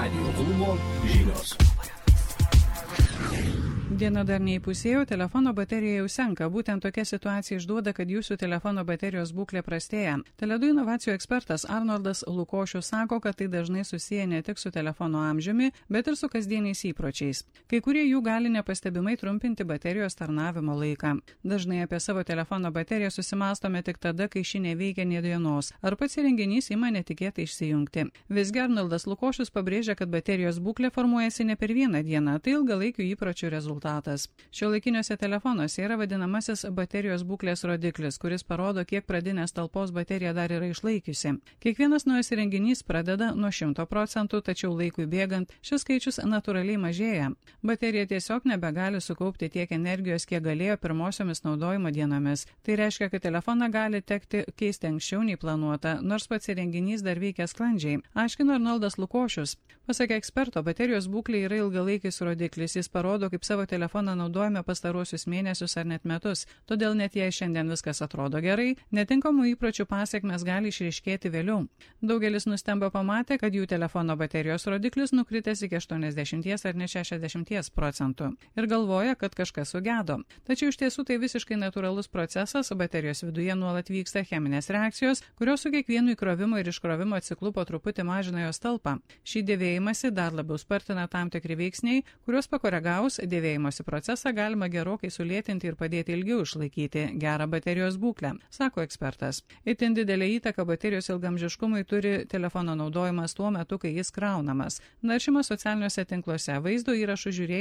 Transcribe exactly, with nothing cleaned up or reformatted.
Radio klubo žinios. Diena dar neįpusėjo, telefono baterija jau senka. Būtent tokia situacija išduoda, kad jūsų telefono baterijos būklė prastėja. Teledu inovacijų ekspertas Arnoldas Lukošius sako, kad tai dažnai susiję ne tik su telefono amžiumi, bet ir su kasdieniais įpročiais. Kai kurie jų gali nepastebimai trumpinti baterijos tarnavimo laiką. Dažnai apie savo telefono bateriją susimastome tik tada, kai ši neveikia nė dienos, ar pats įrenginys ima netikėtai išsijungti. Visgi Arnoldas Lukošius pabrėžia, kad baterijos būklė formuojasi ne per vieną dieną, tai ilgalaikių įpročių rezultatas. Šiuolaikiniuose telefonuose yra vadinamasis baterijos būklės rodiklis, kuris parodo, kiek pradinės talpos baterija dar yra išlaikiusi. Kiekvienas naujas įrenginys pradeda nuo šimto procentų, tačiau laikui bėgant šis skaičius natūraliai mažėja. Baterija tiesiog nebegali sukaupti tiek energijos, kiek galėjo pirmosiomis naudojimo dienomis. Tai reiškia, kad telefoną gali tekti keisti anksčiau nei planuota, nors pats įrenginys dar veikia sklandžiai. Aiškino Arnoldas Lukošius. Pasak eksperto, baterijos būklė yra ilgalaikis rodiklis. Jis parodo, kaip savo telefoną naudojame pastaruosius mėnesius ar net metus. Todėl net jei šiandien viskas atrodo gerai, netinkamų įpročių pasiekmes gali išryškėti vėliau. Daugelis nustemba pamatę, kad jų telefono baterijos rodiklis nukritęs iki aštuoniasdešimt ar net šešiasdešimt procentų ir galvoja, kad kažkas sugedo. Tačiau iš tiesų tai visiškai natūralus procesas, baterijos viduje nuolat vyksta cheminės reakcijos, kurios su kiekvienu įkrovimo ir iškrovimo ciklu po truputį mažina jos talpą. Šį dėvėjimąsi dar labiau spartina tam tikri veiksniai, kuriuos pakoregavus dėvėjimosi procesą galima gerokai sulėtinti ir padėti ilgiau išlaikyti gerą baterijos būklę, sako ekspertas. Itin didelę įtaką baterijos ilgamžiškumui turi telefono naudojimas tuo metu, kai jis kraunamas. Naršymas socialiniuose tinkluose, vaizdo įrašų žiūrėjimas